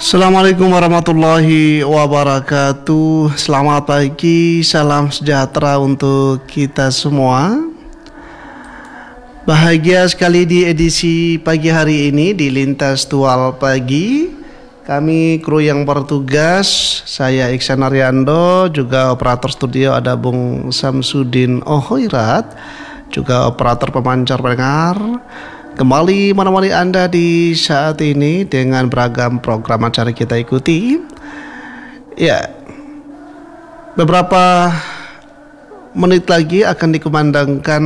Assalamualaikum warahmatullahi wabarakatuh. Selamat pagi, salam sejahtera untuk kita semua. Bahagia sekali di edisi pagi hari ini di Lintas Tual Pagi. Kami kru yang bertugas, saya Iksan Ariando, juga operator studio ada Bung Samsudin Ohoirat, juga operator pemancar pendengar, kembali menemani Anda di saat ini dengan beragam program acara kita ikuti. Ya, beberapa menit lagi akan dikumandangkan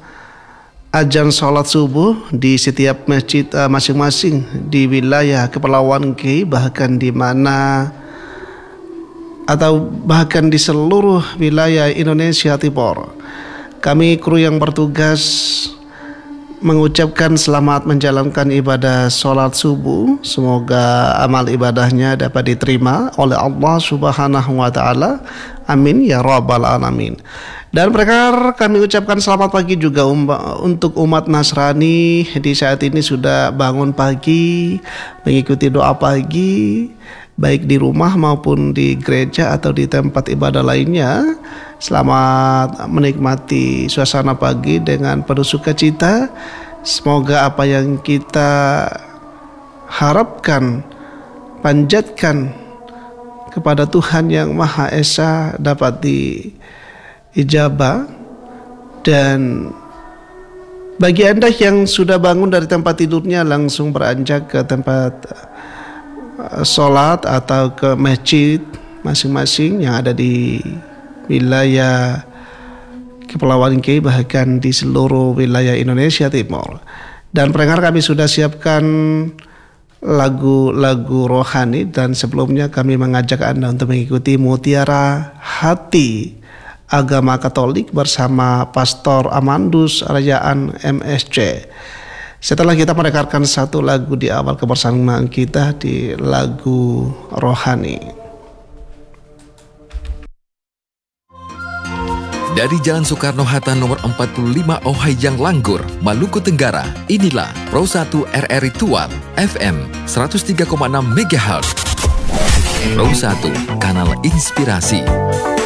azan sholat subuh di setiap masjid masing-masing di wilayah Kepulauan Kei, bahkan di mana atau bahkan di seluruh wilayah Indonesia Timur. Kami kru yang bertugas mengucapkan selamat menjalankan ibadah sholat subuh. Semoga amal ibadahnya dapat diterima oleh Allah Subhanahu wa Ta'ala. Amin ya Rabbal Alamin. Dan pendengar, kami ucapkan selamat pagi juga untuk umat Nasrani di saat ini sudah bangun pagi, mengikuti doa pagi, baik di rumah maupun di gereja atau di tempat ibadah lainnya. Selamat menikmati suasana pagi dengan penuh sukacita. Semoga apa yang kita harapkan, panjatkan kepada Tuhan yang Maha Esa dapat diijabah. Dan bagi Anda yang sudah bangun dari tempat tidurnya langsung beranjak ke tempat sholat atau ke masjid masing-masing yang ada di wilayah Kepulauan Kei, bahkan di seluruh wilayah Indonesia Timur. Dan pendengar, kami sudah siapkan lagu-lagu rohani, dan sebelumnya kami mengajak Anda untuk mengikuti Mutiara Hati Agama Katolik bersama Pastor Amandus Rayaan MSC. Setelah kita mendengarkan satu lagu di awal kebersamaan kita di lagu rohani. Dari Jalan Soekarno-Hatta nomor 45 Ohayjang Langgur, Maluku Tenggara, inilah Pro 1 RRI Tual FM 103,6 MHz. Pro 1, kanal inspirasi.